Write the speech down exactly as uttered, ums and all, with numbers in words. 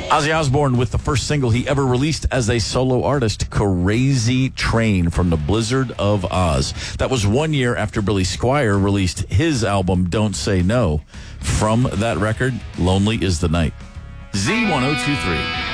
Ozzy Osbourne with the first single he ever released as a solo artist, Crazy Train from the Blizzard of Oz. That was one year after Billy Squier released his album, Don't Say No. From that record, Lonely is the Night. Z ten twenty-three.